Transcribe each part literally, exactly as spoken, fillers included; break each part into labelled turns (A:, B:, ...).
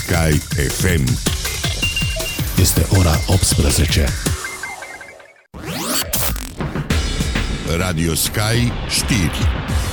A: Sky F M.
B: Este ora optsprezece.
A: Radio Sky știri.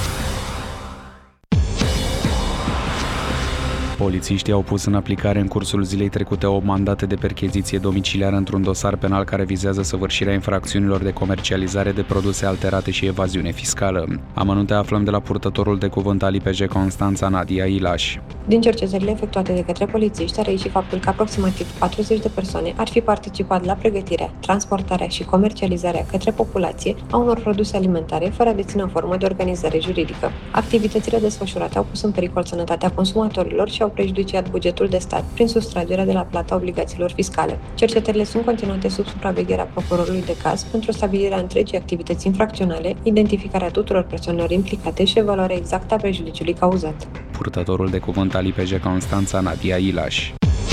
C: Polițiștii au pus în aplicare în cursul zilei trecute o mandate de percheziție domiciliară într-un dosar penal care vizează săvârșirea infracțiunilor de comercializare de produse alterate și evaziune fiscală. Amănunte aflăm de la purtătorul de cuvânt al I P J Constanța, Nadia Ilaș.
D: Din cercetările efectuate de către polițiști a reieșit faptul că aproximativ patruzeci de persoane ar fi participat la pregătirea, transportarea și comercializarea către populație a unor produse alimentare fără a deține o formă de organizare juridică. Activitățile desfășurate au pus în pericol sănătatea consumatorilor și au prejudiciat bugetul de stat prin sustragerea de la plata obligațiilor fiscale. Cercetările sunt continuate sub supravegherea procurorului de caz pentru stabilirea întregii activități infracționale, identificarea tuturor persoanelor implicate și evaluarea exactă a prejudiciului cauzat.
C: Purtătorul de cuvânt al I P J Constanța, Nadia Ilaș.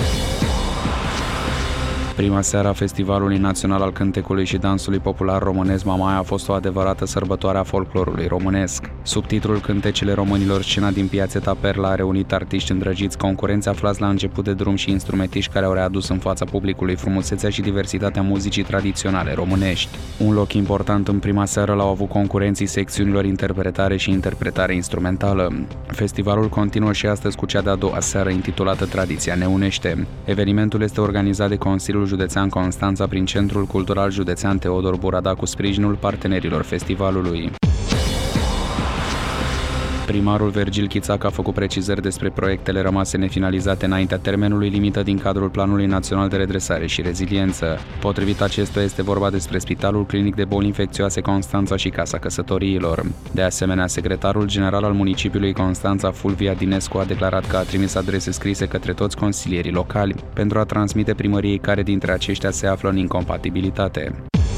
C: Prima seară a Festivalului Național al Cântecului și Dansului Popular Românesc Mamaia a fost o adevărată sărbătoare a folclorului românesc. Sub titlul Cântecele Românilor, scena din Piațeta Perla a reunit artiști îndrăgiți, concurenți aflați la început de drum și instrumentiști care au readus în fața publicului frumusețea și diversitatea muzicii tradiționale românești. Un loc important în prima seară l-au avut concurenții secțiunilor interpretare și interpretare instrumentală. Festivalul continuă și astăzi cu cea de-a doua seară intitulată Tradiția ne unește. Evenimentul este organizat de Consiliul Județean Constanța prin Centrul Cultural Județean Teodor Burada cu sprijinul partenerilor festivalului. Primarul Vergil Chițac a făcut precizări despre proiectele rămase nefinalizate înaintea termenului limită din cadrul Planului Național de Redresare și Reziliență. Potrivit acestuia, este vorba despre Spitalul Clinic de Boli Infecțioase Constanța și Casa Căsătoriilor. De asemenea, secretarul general al municipiului Constanța, Fulvia Dinescu, a declarat că a trimis adrese scrise către toți consilierii locali pentru a transmite primăriei care dintre aceștia se află în incompatibilitate.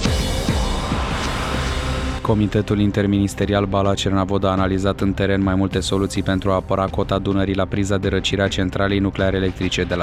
C: Comitetul interministerial Bala-Cernavodă a analizat în teren mai multe soluții pentru a apăra cota Dunării la priza de răcire a centralei nucleare electrice de la